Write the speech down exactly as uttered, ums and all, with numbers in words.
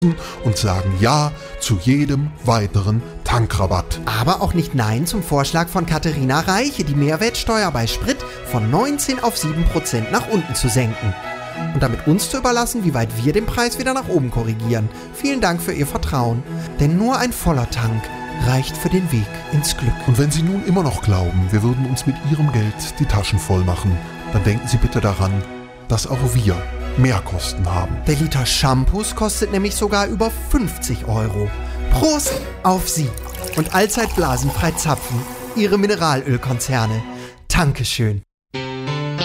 und sagen Ja zu jedem weiteren Tankrabatt. Aber auch nicht Nein zum Vorschlag von Katharina Reiche, die Mehrwertsteuer bei Sprit von neunzehn auf sieben Prozent nach unten zu senken. Und damit uns zu überlassen, wie weit wir den Preis wieder nach oben korrigieren. Vielen Dank für Ihr Vertrauen. Denn nur ein voller Tank reicht für den Weg ins Glück. Und wenn Sie nun immer noch glauben, wir würden uns mit Ihrem Geld die Taschen voll machen, dann denken Sie bitte daran, dass auch wir Mehrkosten haben. Der Liter Shampoos kostet nämlich sogar über fünfzig Euro. Prost auf Sie und allzeit blasenfrei zapfen. Ihre Mineralölkonzerne. Dankeschön.